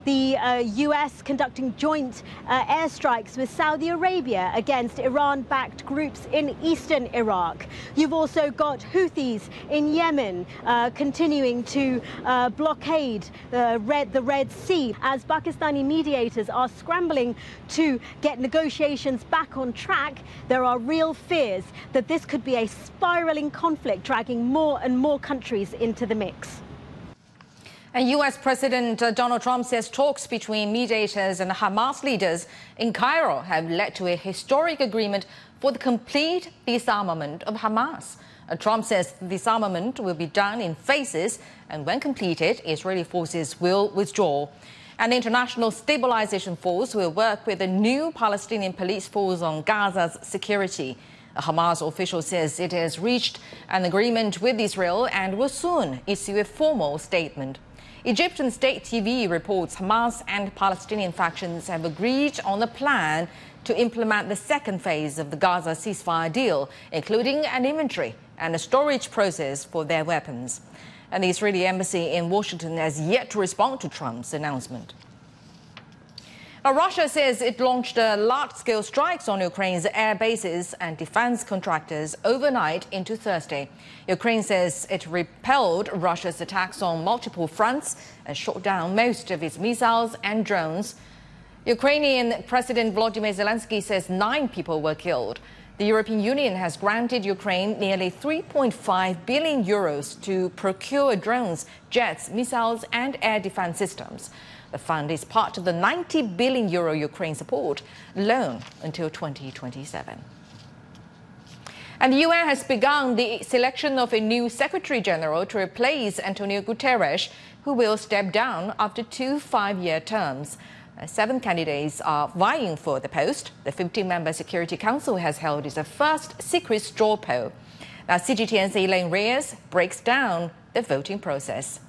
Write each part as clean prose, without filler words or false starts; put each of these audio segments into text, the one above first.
The US conducting joint airstrikes with Saudi Arabia against Iran-backed groups in eastern Iraq. You've also got Houthis in Yemen continuing to blockade the Red Sea as Pakistani mediators are scrambling to get negotiations back on track. There are real fears that this could be a spiraling conflict, dragging more and more countries into the mix. And U.S. President Donald Trump says talks between mediators and Hamas leaders in Cairo have led to a historic agreement for the complete disarmament of Hamas. Trump says disarmament will be done in phases, and when completed, Israeli forces will withdraw. An international stabilization force will work with a new Palestinian police force on Gaza's security. A Hamas official says it has reached an agreement with Israel and will soon issue a formal statement. Egyptian state TV reports Hamas and Palestinian factions have agreed on a plan to implement the second phase of the Gaza ceasefire deal, including an inventory and a storage process for their weapons. And the Israeli embassy in Washington has yet to respond to Trump's announcement. Now, Russia says it launched large-scale strikes on Ukraine's air bases and defense contractors overnight into Thursday. Ukraine says it repelled Russia's attacks on multiple fronts and shot down most of its missiles and drones. Ukrainian President Volodymyr Zelensky says 9 people were killed. The European Union has granted Ukraine nearly 3.5 billion euros to procure drones, jets, missiles and air defense systems. The fund is part of the 90 billion euro Ukraine support loan until 2027. And the UN has begun the selection of a new Secretary General to replace Antonio Guterres, who will step down after 2 5-year terms. 7 candidates are vying for the post. The 15-member Security Council has held its first secret straw poll. Now, CGTN's Elaine Reyes breaks down the voting process.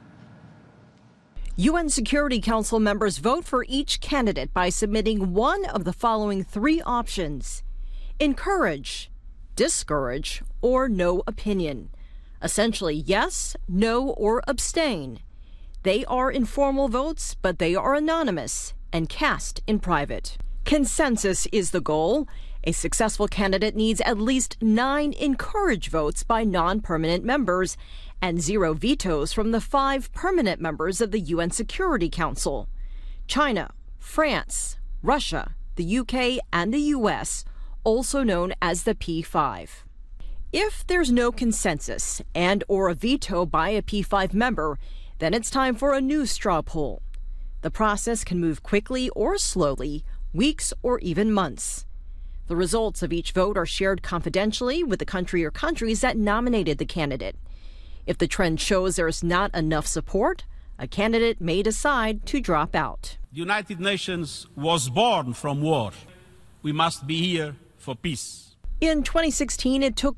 UN Security Council members vote for each candidate by submitting one of the following 3 options: encourage, discourage, or no opinion. Essentially, yes, no, or abstain. They are informal votes, but they are anonymous and cast in private. Consensus is the goal. A successful candidate needs at least 9 encourage votes by non-permanent members and 0 vetoes from the 5 permanent members of the UN Security Council. China, France, Russia, the UK, and the US, also known as the P5. If there's no consensus and/or a veto by a P5 member, then it's time for a new straw poll. The process can move quickly or slowly, weeks or even months. The results of each vote are shared confidentially with the country or countries that nominated the candidate. If the trend shows there's not enough support, a candidate may decide to drop out. The United Nations was born from war. We must be here for peace. In 2016, it took